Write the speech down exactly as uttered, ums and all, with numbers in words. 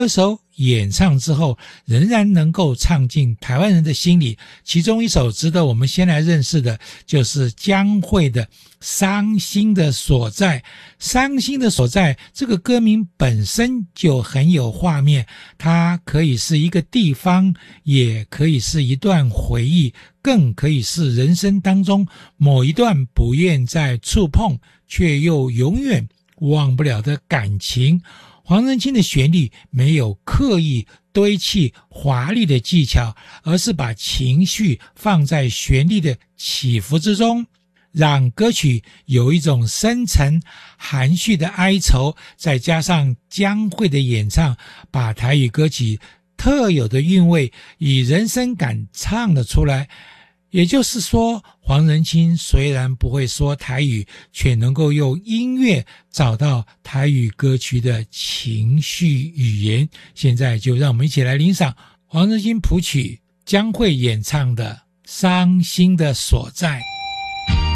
歌手演唱之后仍然能够唱进台湾人的心里。其中一首值得我们先来认识的就是江蕙的《伤心的所在》。伤心的所在这个歌名本身就很有画面，它可以是一个地方，也可以是一段回忆，更可以是人生当中某一段不愿再触碰却又永远忘不了的感情。黄仁清的旋律没有刻意堆砌华丽的技巧，而是把情绪放在旋律的起伏之中，让歌曲有一种深沉含蓄的哀愁，再加上江蕙的演唱，把台语歌曲特有的韵味以人生感唱了出来。也就是说，黄仁清虽然不会说台语，却能够用音乐找到台语歌曲的情绪语言。现在就让我们一起来欣赏黄仁清谱曲，江蕙演唱的《伤心的所在》。